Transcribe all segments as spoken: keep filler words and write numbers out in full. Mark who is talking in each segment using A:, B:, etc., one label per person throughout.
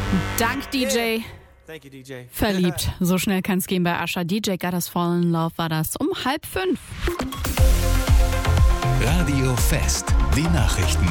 A: Dank D J.
B: Thank you, D J.
A: Verliebt. So schnell kann's gehen bei Usher. D J Got Us Fallen in Love war das um halb fünf.
C: Radio Fest. Die Nachrichten.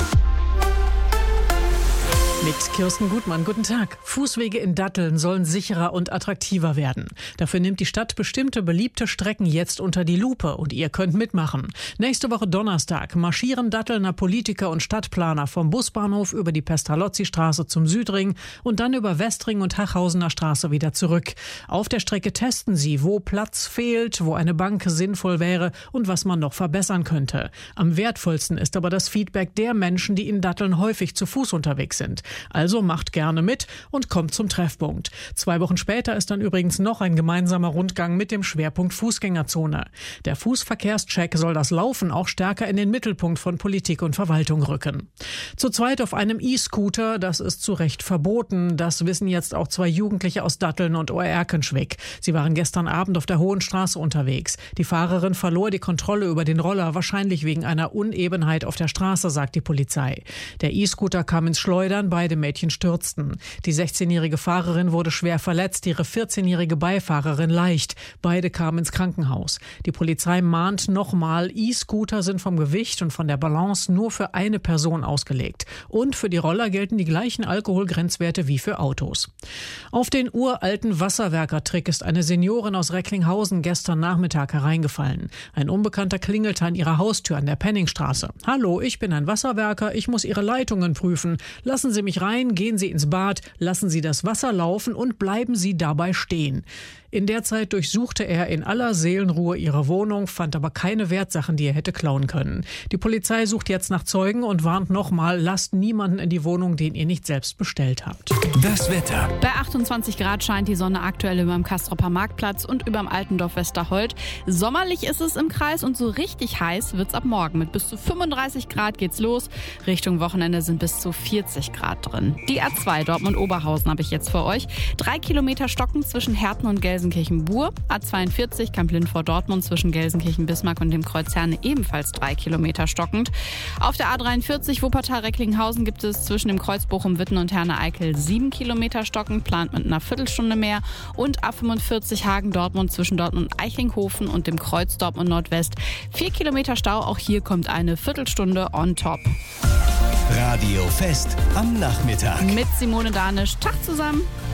D: Mit Kirsten Gutmann, guten Tag. Fußwege in Datteln sollen sicherer und attraktiver werden. Dafür nimmt die Stadt bestimmte beliebte Strecken jetzt unter die Lupe und ihr könnt mitmachen. Nächste Woche Donnerstag marschieren Dattelner Politiker und Stadtplaner vom Busbahnhof über die Pestalozzi-Straße zum Südring und dann über Westring und Hachhausener Straße wieder zurück. Auf der Strecke testen sie, wo Platz fehlt, wo eine Bank sinnvoll wäre und was man noch verbessern könnte. Am wertvollsten ist aber das Feedback der Menschen, die in Datteln häufig zu Fuß unterwegs sind. Also macht gerne mit und kommt zum Treffpunkt. Zwei Wochen später ist dann übrigens noch ein gemeinsamer Rundgang mit dem Schwerpunkt Fußgängerzone. Der Fußverkehrscheck soll das Laufen auch stärker in den Mittelpunkt von Politik und Verwaltung rücken. Zu zweit auf einem E-Scooter, das ist zu Recht verboten. Das wissen jetzt auch zwei Jugendliche aus Datteln und Oerkenschwick. Sie waren gestern Abend auf der Hohen Straße unterwegs. Die Fahrerin verlor die Kontrolle über den Roller, wahrscheinlich wegen einer Unebenheit auf der Straße, sagt die Polizei. Der E-Scooter kam ins Schleudern, beide Mädchen stürzten. Die sechzehnjährige Fahrerin wurde schwer verletzt, ihre vierzehnjährige Beifahrerin leicht. Beide kamen ins Krankenhaus. Die Polizei mahnt nochmal, E-Scooter sind vom Gewicht und von der Balance nur für eine Person ausgelegt. Und für die Roller gelten die gleichen Alkoholgrenzwerte wie für Autos. Auf den uralten Wasserwerkertrick ist eine Seniorin aus Recklinghausen gestern Nachmittag hereingefallen. Ein Unbekannter klingelte an ihrer Haustür an der Penningstraße. Hallo, ich bin ein Wasserwerker, ich muss Ihre Leitungen prüfen. Lassen Sie mich rein, gehen Sie ins Bad, lassen Sie das Wasser laufen und bleiben Sie dabei stehen. In der Zeit durchsuchte er in aller Seelenruhe ihre Wohnung, fand aber keine Wertsachen, die er hätte klauen können. Die Polizei sucht jetzt nach Zeugen und warnt nochmal, lasst niemanden in die Wohnung, den ihr nicht selbst bestellt habt.
C: Das Wetter.
A: Bei achtundzwanzig Grad scheint die Sonne aktuell über dem Kastropper Marktplatz und über dem Altendorf Westerhold. Sommerlich ist es im Kreis und so richtig heiß wird's ab morgen. Mit bis zu fünfunddreißig Grad geht's los. Richtung Wochenende sind bis zu vierzig Grad drin. Die A zwei Dortmund-Oberhausen habe ich jetzt für euch. Drei Kilometer stocken zwischen Herten und Gelsenkirchen-Bur. A zweiundvierzig Kamp-Lindfort-Dortmund zwischen Gelsenkirchen-Bismarck und dem Kreuz Herne ebenfalls drei Kilometer stockend. Auf der A dreiundvierzig Wuppertal-Recklinghausen gibt es zwischen dem Kreuz Bochum-Witten und Herne-Eickel sieben Kilometer stockend, plant mit einer Viertelstunde mehr. Und A fünfundvierzig Hagen-Dortmund zwischen Dortmund und Eichlinghofen und dem Kreuz Dortmund-Nordwest. Vier Kilometer Stau, auch hier kommt eine Viertelstunde on top.
C: Radio Fest am Nachmittag.
A: Mit Simone Danisch. Tag zusammen.